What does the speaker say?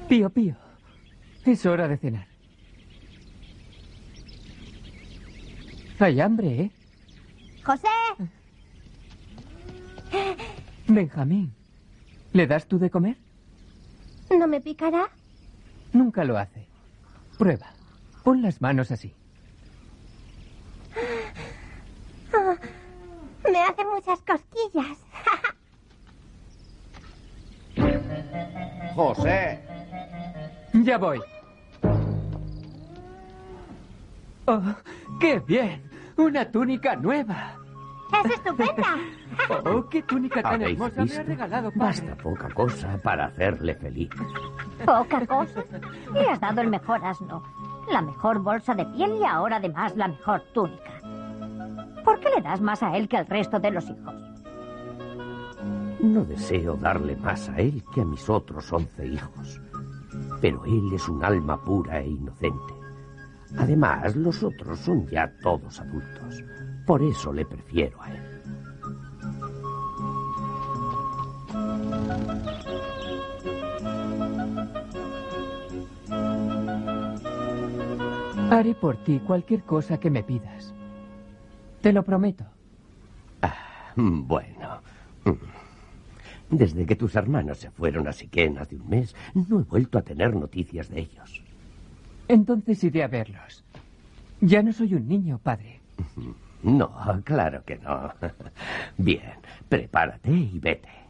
Pío, Pío. Es hora de cenar. Hay hambre, ¿eh? ¡José! Benjamín, ¿le das tú de comer? ¿No me picará? Nunca lo hace. Prueba. Pon las manos así. Me hace muchas cosquillas. José. Ya voy. ¡Oh, qué bien! ¡Una túnica nueva! ¡Es estupenda! ¡Oh, qué túnica tan ¿Habéis hermosa me visto? ha regalado, padre! Basta poca cosa para hacerle feliz. Poca cosa. Le has dado el mejor asno, la mejor bolsa de piel y ahora además la mejor túnica. ¿Por qué le das más a él que al resto de los hijos? No deseo darle más a él que a mis otros 11 hijos. Pero él es un alma pura e inocente. Además, los otros son ya todos adultos. Por eso le prefiero a él. Haré por ti cualquier cosa que me pidas. Te lo prometo. Bueno. Desde que tus hermanos se fueron a Siquén hace un mes, no he vuelto a tener noticias de ellos. Entonces iré a verlos. Ya no soy un niño, padre. No, claro que no. Bien, prepárate y vete.